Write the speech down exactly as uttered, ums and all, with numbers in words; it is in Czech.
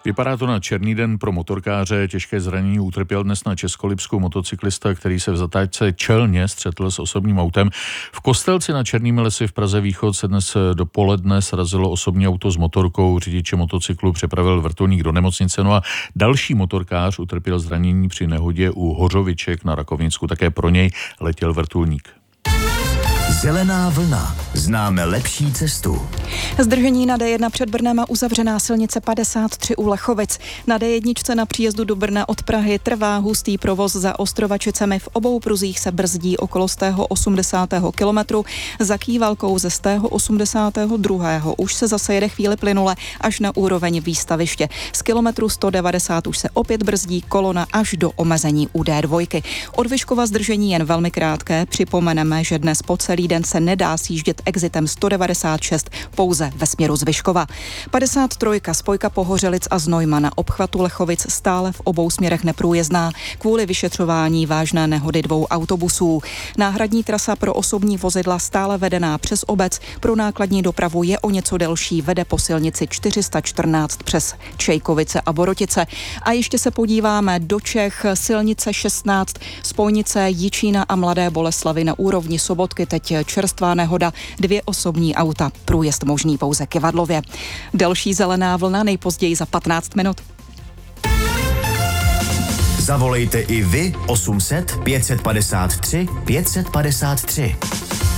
Vypadá to na černý den pro motorkáře. Těžké zranění utrpěl dnes na Českolipsku motocyklista, který se v zatáčce čelně střetl s osobním autem. V Kostelci na Černými lesy v Praze východ se dnes dopoledne srazilo osobní auto s motorkou. Řidiče motocyklu přepravil vrtulník do nemocnice. No a další motorkář utrpěl zranění při nehodě u Hořoviček na Rakovnicku. Také pro něj letěl vrtulník. Zelená vlna. Známe lepší cestu. Zdržení na D jedna před Brnem a uzavřená silnice padesát tři u Lechovic. Na D jedna na příjezdu do Brna od Prahy trvá hustý provoz za Ostrovačicemi. V obou pruzích se brzdí okolo stého osmdesátého kilometru. Za Kývalkou ze stého osmdesátého druhého už se zase jede chvíli plynule až na úroveň výstaviště. Z kilometru sto devadesát už se opět brzdí kolona až do omezení u D dva. Od Vyškova zdržení jen velmi krátké. Připomeneme, že dnes po celý den se nedá sjíždět exitem sto devadesát šest pouze ve směru z Vyškova. padesát tři spojka Pohořelic a Znojma na obchvatu Lechovic stále v obou směrech neprůjezdná kvůli vyšetřování vážné nehody dvou autobusů. Náhradní trasa pro osobní vozidla stále vedená přes obec, pro nákladní dopravu je o něco delší, vede po silnici čtyři sta čtrnáct přes Čejkovice a Borotice. A ještě se podíváme do Čech, silnice šestnáct, spojnice Jičína a Mladé Boleslavi na úrovni Sobotky, teď čerstvá nehoda, dvě osobní auta, průjezd možný pouze k Vadlově. Další zelená vlna nejpozději za patnáct minut. Zavolejte i vy osm set pět set padesát tři pět set padesát tři.